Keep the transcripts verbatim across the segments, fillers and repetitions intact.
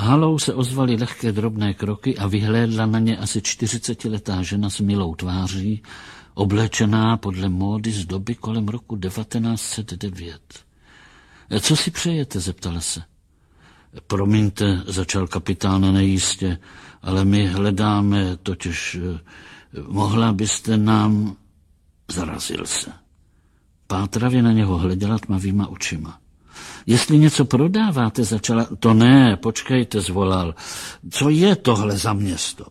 Halou se ozvaly lehké drobné kroky a vyhlédla na ně asi čtyřicetiletá žena s milou tváří, oblečená podle módy z doby kolem roku devatenáct set devět. Co si přejete, zeptala se. Promiňte, začal kapitán nejistě, ale my hledáme, totiž mohla byste nám... Zarazil se. Pátravě na něho hleděla tmavýma očima. Jestli něco prodáváte, začala... To ne, počkejte, zvolal. Co je tohle za město?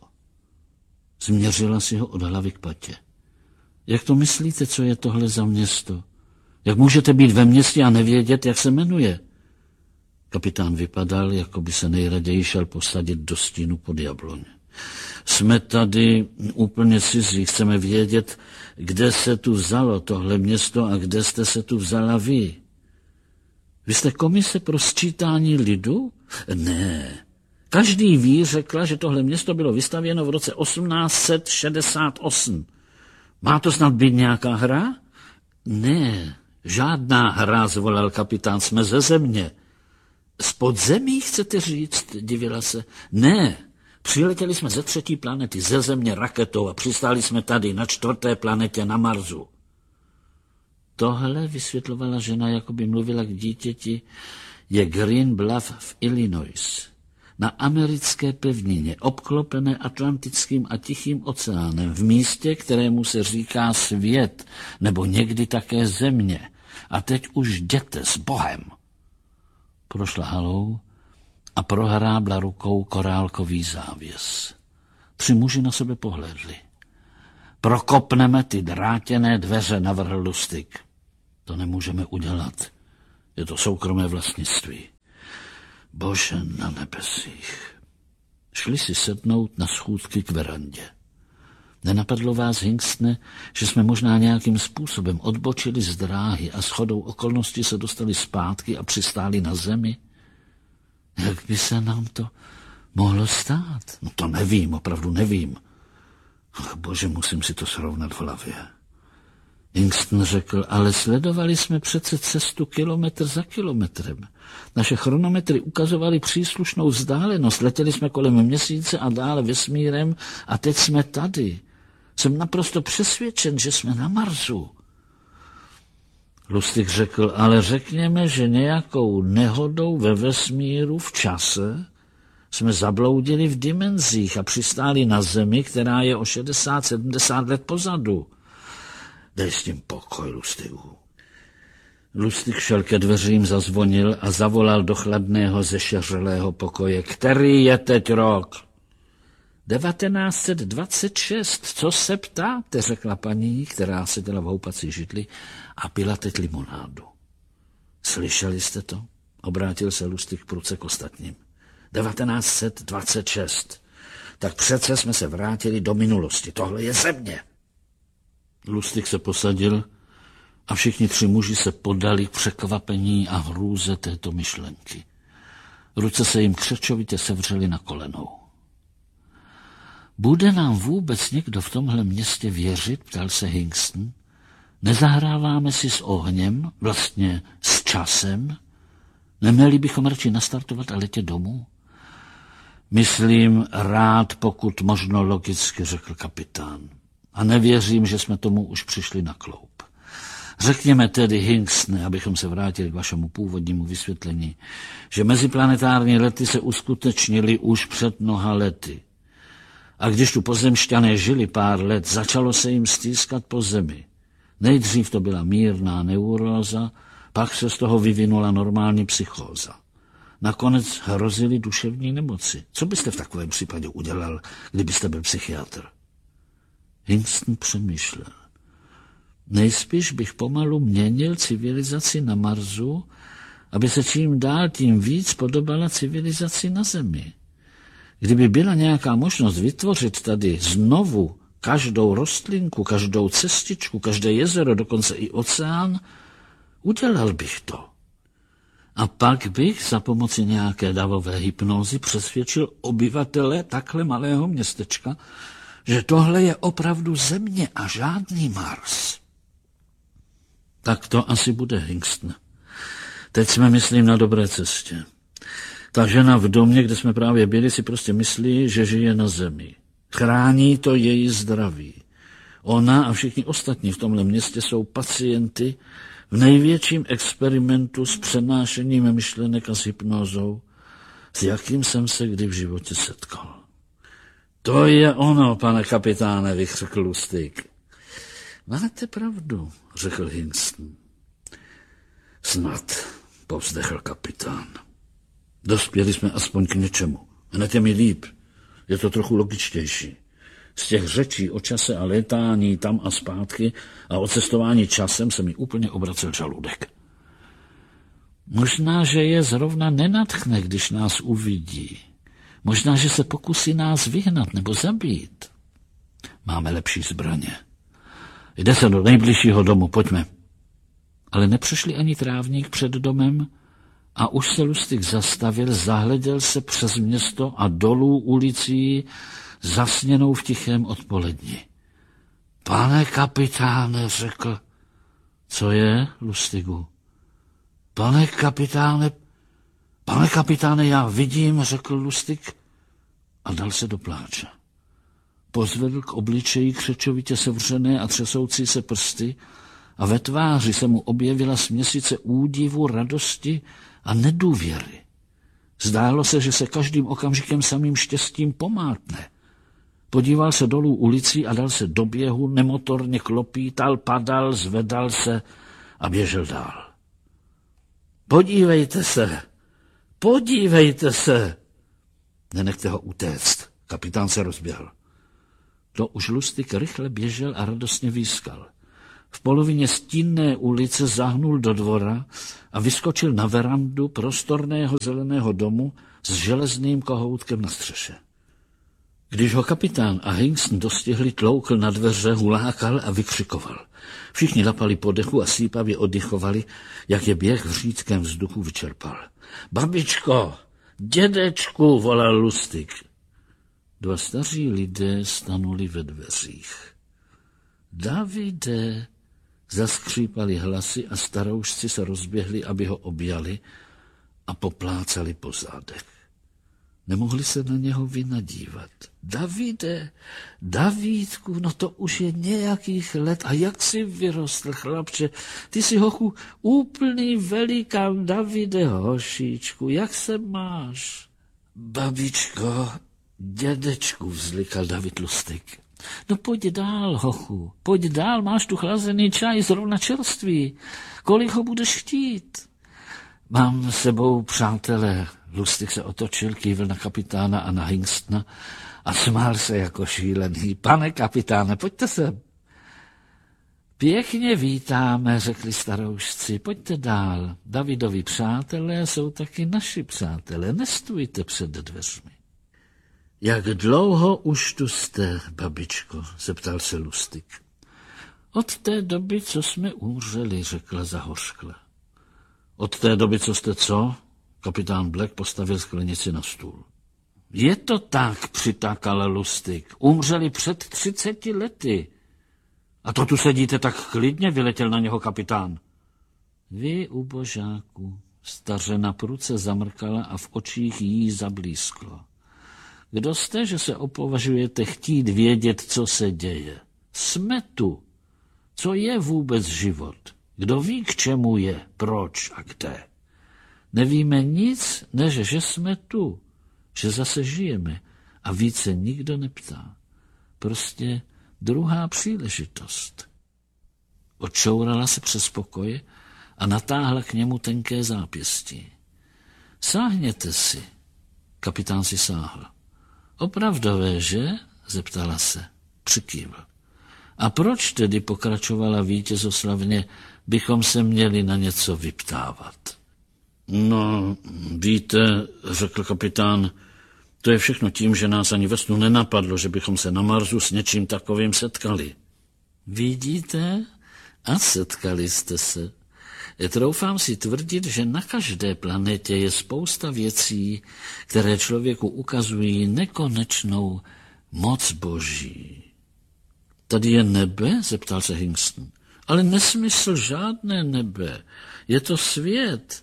Změřila si ho od hlavy k patě. Jak to myslíte, co je tohle za město? Jak můžete být ve městě a nevědět, jak se jmenuje? Kapitán vypadal, jako by se nejraději šel posadit do stínu pod jabloň. Jsme tady úplně cizí, chceme vědět, kde se tu vzalo tohle město a kde jste se tu vzala vy. Vy jste komise pro sčítání lidu? Ne. Každý ví, řekla, že tohle město bylo vystavěno v roce osmnáct set šedesát osm. Má to snad být nějaká hra? Ne, žádná hra, zvolal kapitán, jsme ze země. Z podzemí, chcete říct, divila se. Ne, přiletěli jsme ze třetí planety, ze země raketou a přistáli jsme tady, na čtvrté planetě, na Marsu. Tohle, vysvětlovala žena, jako by mluvila k dítěti, je Green Bluff v Illinois. Na americké pevnině, obklopené Atlantickým a Tichým oceánem, v místě, kterému se říká svět, nebo někdy také země. A teď už jděte s Bohem. Prošla halou a prohrábla rukou korálkový závěs. Tři muži na sebe pohlédli. Prokopneme ty drátěné dveře, navrhl Lustig. To nemůžeme udělat. Je to soukromé vlastnictví. Bože na nebesích. Šli si sednout na schůdky k verandě. Nenapadlo vás, Hingstne, že jsme možná nějakým způsobem odbočili z dráhy a shodou okolností se dostali zpátky a přistáli na zemi? Jak by se nám to mohlo stát? No to nevím, opravdu nevím. Ach, bože, musím si to srovnat v hlavě. Hingston řekl, ale sledovali jsme přece cestu kilometr za kilometrem. Naše chronometry ukazovaly příslušnou vzdálenost. Letěli jsme kolem měsíce a dále vesmírem a teď jsme tady. Jsem naprosto přesvědčen, že jsme na Marsu. Lustig řekl, ale řekněme, že nějakou nehodou ve vesmíru v čase jsme zabloudili v dimenzích a přistáli na Zemi, která je o šedesát sedmdesát let pozadu. Dej s tím pokoj, Lustigu. Lustig šel ke dveřím, zazvonil a zavolal do chladného zešeřelého pokoje. Který je teď rok? devatenáct set dvacet šest. Co se ptáte, řekla paní, která seděla v houpací židli a pila teď limonádu. Slyšeli jste to? Obrátil se Lustig prudce k ostatním. devatenáct set dvacet šest. Tak přece jsme se vrátili do minulosti. Tohle je země. Lustig se posadil a všichni tři muži se podali k překvapení a hrůze této myšlenky. Ruce se jim křečovitě sevřely na kolenou. Bude nám vůbec někdo v tomhle městě věřit, ptal se Hingston. Nezahráváme si s ohněm, vlastně s časem? Neměli bychom radši nastartovat a letět domů? Myslím rád, pokud možno logicky, řekl kapitán. A nevěřím, že jsme tomu už přišli na kloub. Řekněme tedy, Hingstne, abychom se vrátili k vašemu původnímu vysvětlení, že meziplanetární lety se uskutečnily už před mnoha lety. A když tu pozemšťané žili pár let, začalo se jim stýskat po zemi. Nejdřív to byla mírná neuróza, pak se z toho vyvinula normální psychóza. Nakonec hrozily duševní nemoci. Co byste v takovém případě udělal, kdybyste byl psychiatr? Hingston přemýšlel. Nejspíš bych pomalu měnil civilizaci na Marsu, aby se čím dál tím víc podobala civilizaci na Zemi. Kdyby byla nějaká možnost vytvořit tady znovu každou rostlinku, každou cestičku, každé jezero, dokonce i oceán, udělal bych to. A pak bych za pomoci nějaké davové hypnózy přesvědčil obyvatele takhle malého městečka, že tohle je opravdu země a žádný Mars. Tak to asi bude, Hingston. Teď jsme, myslím, na dobré cestě. Ta žena v domě, kde jsme právě byli, si prostě myslí, že žije na zemi. Chrání to její zdraví. Ona a všichni ostatní v tomhle městě jsou pacienty v největším experimentu s přenášením myšlenek a s hypnózou, s jakým jsem se kdy v životě setkal. To je ono, pane kapitáne, vykřikl Lustig. Máte pravdu, řekl Hingston. Snad, povzdechl kapitán. Dospěli jsme aspoň k něčemu. Hned je mi líp. Je to trochu logičtější. Z těch řečí o čase a létání tam a zpátky a o cestování časem se mi úplně obracel žaludek. Možná, že je zrovna nenadchne, když nás uvidí. Možná, že se pokusí nás vyhnat nebo zabít. Máme lepší zbraně. Jde se do nejbližšího domu, pojďme. Ale nepřešli ani trávník před domem a už se Lustig zastavil, zahleděl se přes město a dolů ulicí, zasněnou v tichém odpoledni. Pane kapitáne, řekl. Co je, Lustigu? Pane kapitáne, pane kapitáne, já vidím, řekl Lustig a dal se do pláče. Pozvedl k obličeji křečovitě sevřené a třesoucí se prsty a ve tváři se mu objevila směsice údivu, radosti a nedůvěry. Zdálo se, že se každým okamžikem samým štěstím pomátne. Podíval se dolů ulicí a dal se do běhu, nemotorně klopítal, padal, zvedal se a běžel dál. Podívejte se, podívejte se. Nenechte ho utéct, kapitán se rozběhl. To už Lustig rychle běžel a radostně výskal. V polovině stínné ulice zahnul do dvora a vyskočil na verandu prostorného zeleného domu s železným kohoutkem na střeše. Když ho kapitán a Hingston dostihli, tloukl na dveře, hulákal a vykřikoval. Všichni lapali po dechu a sípavě oddychovali, jak je běh v řídkém vzduchu vyčerpal. Babičko, dědečku, volal Lustig. Dva staří lidé stanuli ve dveřích. Davide, zaskřípali hlasy a staroušci se rozběhli, aby ho objali a poplácali po zádech. Nemohli se na něho vynadívat. Davide, Davídku, no to už je nějakých let. A jak jsi vyrostl, chlapče? Ty jsi, hochu, úplný velikán, Davide, hošíčku, jak se máš? Babičko, dědečku, vzlikal David Lustig. No pojď dál, hochu, pojď dál, máš tu chlazený čaj, zrovna čerstvý. Kolik ho budeš chtít? Mám s sebou přátelé. Lustig se otočil, kývil na kapitána a na Hingstona a smál se jako šílený. Pane kapitáne, pojďte sem. Pěkně vítáme, řekli staroušci, pojďte dál. Davidovi přátelé jsou taky naši přátelé, nestůjte před dveřmi. Jak dlouho už tu jste, babičko, zeptal se Lustig. Od té doby, co jsme umřeli, řekla zahořkle. Od té doby, co jste co? Kapitán Black postavil sklenici na stůl. Je to tak, přitákal Lustig. Umřeli před třiceti lety. A to tu sedíte tak klidně, vyletěl na něho kapitán. Vy, ubožáku, stařena pruce zamrkala a v očích jí zablísklo. Kdo jste, že se opovažujete chtít vědět, co se děje? Jsme tu. Co je vůbec život? Kdo ví, k čemu je, proč a kde? Nevíme nic, než že jsme tu, že zase žijeme a více nikdo neptá. Prostě druhá příležitost. Odčourala se přes pokoj a natáhla k němu tenké zápěstí. Sáhněte si. Kapitán si sáhl. Opravdové, že? Zeptala se. Přikývl. A proč tedy, pokračovala vítězoslavně, bychom se měli na něco vyptávat? No, víte, řekl kapitán, to je všechno tím, že nás ani ve snu nenapadlo, že bychom se na Marsu s něčím takovým setkali. Vidíte? A setkali jste se. Troufám si tvrdit, že na každé planetě je spousta věcí, které člověku ukazují nekonečnou moc boží. Tady je nebe? Zeptal se Hingston. Ale nesmysl žádné nebe. Je to svět.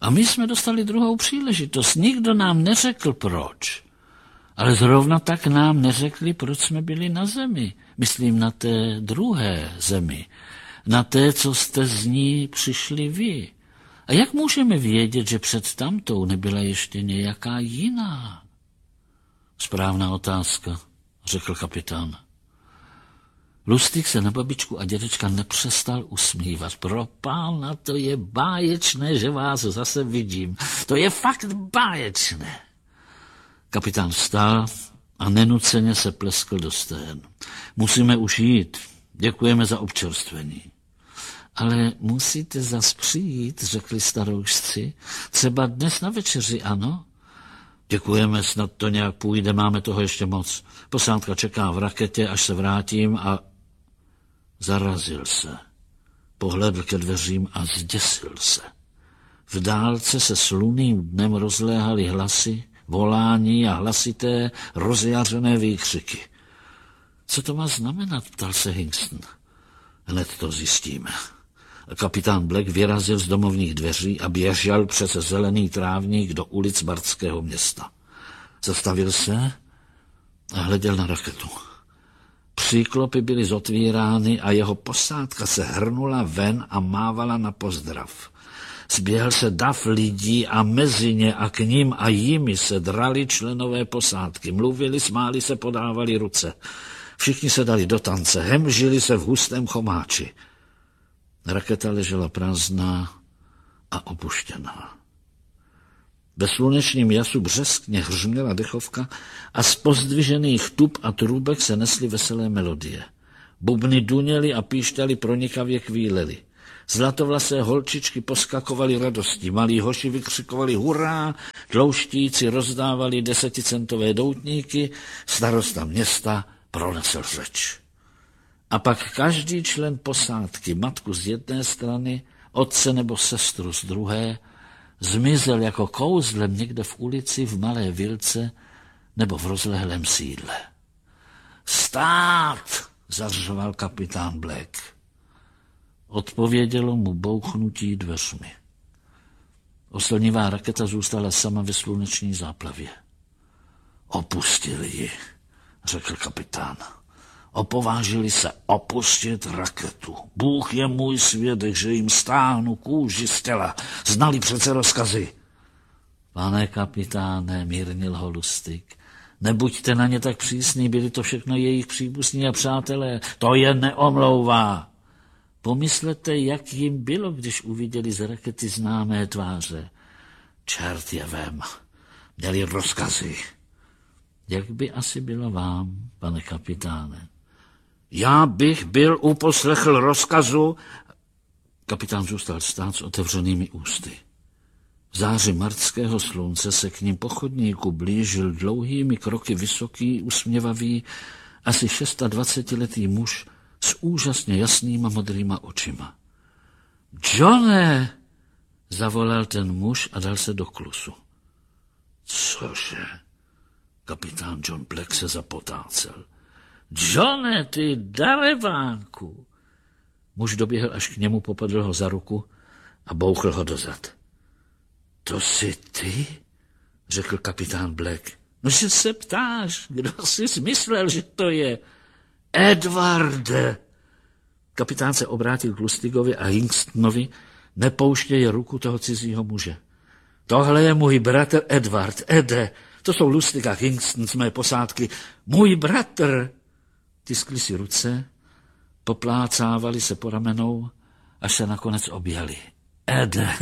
A my jsme dostali druhou příležitost. Nikdo nám neřekl proč. Ale zrovna tak nám neřekli, proč jsme byli na zemi. Myslím na té druhé zemi. Na té, co jste z ní přišli vy. A jak můžeme vědět, že před tamtou nebyla ještě nějaká jiná? Správná otázka, řekl kapitán. Lustig se na babičku a dědečka nepřestal usmívat. Pro pána, to je báječné, že vás zase vidím. To je fakt báječné. Kapitán vstal a nenuceně se pleskl do stén. Musíme už jít. Děkujeme za občerstvení. Ale musíte zas přijít, řekli staroušci. Třeba dnes na večeři, ano? Děkujeme, snad to nějak půjde, máme toho ještě moc. Posádka čeká v raketě, až se vrátím a... Zarazil se. Pohledl ke dveřím a zděsil se. V dálce se sluným dnem rozléhaly hlasy, volání a hlasité, rozjařené výkřiky. Co to má znamenat, ptal se Hingston. Hned to zjistíme. Kapitán Black vyrazil z domovních dveří a běžel přes zelený trávník do ulic Bardského města. Zastavil se a hleděl na raketu. Příklopy byly zotvírány a jeho posádka se hrnula ven a mávala na pozdrav. Zběhl se dav lidí a mezi ně a k ním a jimi se drali členové posádky. Mluvili, smáli se, podávali ruce. Všichni se dali do tance, hemžili se v hustém chomáči. Raketa ležela prázdná a opuštěná. Ve slunečním jasu břeskně hřměla dechovka a z pozdvižených tub a trůbek se nesly veselé melodie. Bubny duněly a píšťaly pronikavě kvílely. Zlatovlasé holčičky poskakovaly radostí, malí hoši vykřikovali hurá, tlouštíci rozdávali deseticentové doutníky, starosta města pronesl řeč. A pak každý člen posádky, matku z jedné strany, otce nebo sestru z druhé, zmizel jako kouzlem někde v ulici, v malé vilce nebo v rozlehlém sídle. Stát! Zařval kapitán Black. Odpovědělo mu bouchnutí dveřmi. Oslnivá raketa zůstala sama ve sluneční záplavě. Opustili ji, řekl kapitán. Opovážili se opustit raketu. Bůh je můj svědek, že jim stáhnu kůži z těla. Znali přece rozkazy. Pane kapitáne, mírnil ho Lustig, nebuďte na ně tak přísný, byli to všechno jejich příbuzní a přátelé. To je neomlouvá. Pomyslete, jak jim bylo, když uviděli z rakety známé tváře. Čert je vem, měli rozkazy. Jak by asi bylo vám, pane kapitáne? Já bych byl uposlechl rozkazu. Kapitán zůstal stát s otevřenými ústy. V záři martského slunce se k ním po chodníku blížil dlouhými kroky vysoký, usměvavý, asi šestadvacetiletý muž s úžasně jasnýma modrýma očima. Johne, zavolal ten muž a dal se do klusu. Cože? Kapitán John Black se zapotácel. Johne, ty darebánku! Muž doběhl až k němu, popadl ho za ruku a bouchl ho dozad. To jsi ty? Řekl kapitán Black. No, že se ptáš, kdo jsi myslel, že to je? Edwarde! Kapitán se obrátil k Lustigovi a Hingstonovi, nepouštěje ruku toho cizího muže. Tohle je můj bratr Edward, Ede. To jsou Lustig a Hingston z mé posádky. Můj bratr! Tiskli si ruce, poplácávali se po ramenou, až se nakonec objali. Ede,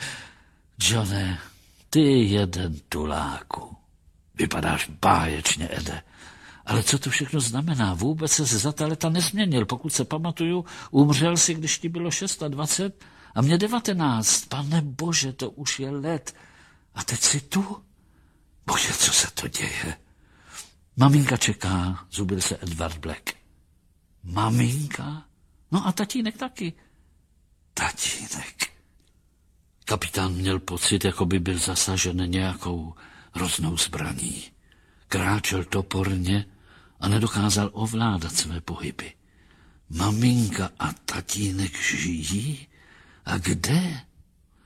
Johne, ty jeden tuláku. Vypadáš báječně, Ede. Ale co to všechno znamená? Vůbec se za ta leta nezměnil. Pokud se pamatuju, umřel si, když ti bylo dvacet šest a mě devatenáct. Pane bože, to už je let. A teď jsi tu? Bože, co se to děje? Maminka čeká, zubil se Edward Black. Maminka? No a tatínek taky. Tatínek. Kapitán měl pocit, jako by byl zasažen nějakou hroznou zbraní. Kráčel toporně a nedokázal ovládat své pohyby. Maminka a tatínek žijí? A kde?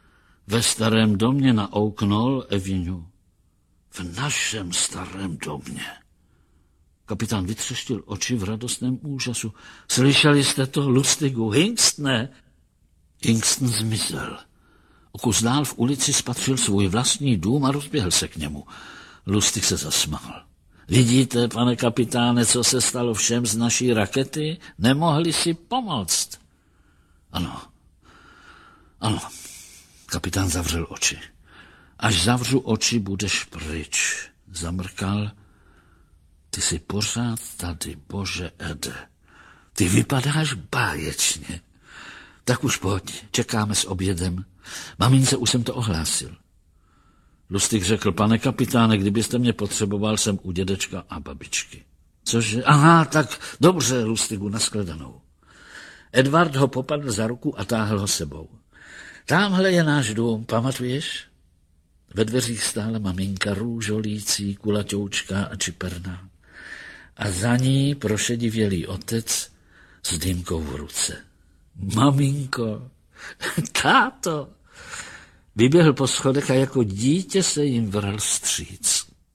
Ve starém domě naouknul Evinu. V našem starém domě. Kapitán vytřeštil oči v radostném úžasu. Slyšeli jste to, Lustigu? Hingstne? Hingston zmizel. O kus dál v ulici spatřil svůj vlastní dům a rozběhl se k němu. Lustig se zasmál. Vidíte, pane kapitáne, co se stalo všem z naší rakety? Nemohli si pomoct. Ano, ano. Kapitán zavřel oči. Až zavřu oči, budeš pryč. Zamrkal. Ty jsi pořád tady, bože Ede. Ty vypadáš báječně. Tak už pojď, čekáme s obědem. Mamince už jsem to ohlásil. Lustig řekl, pane kapitáne, kdybyste mě potřeboval, jsem u dědečka a babičky. Cože? Aha, tak dobře, Lustigu, nashledanou. Edvard ho popadl za ruku a táhl ho sebou. Támhle je náš dům, pamatuješ? Ve dveřích stála maminka růžolící, kulaťoučká a čiperná. A za ní prošedivělý otec s dýmkou v ruce. Maminko, táto, vyběhl po schodech a jako dítě se jim vral vstříc.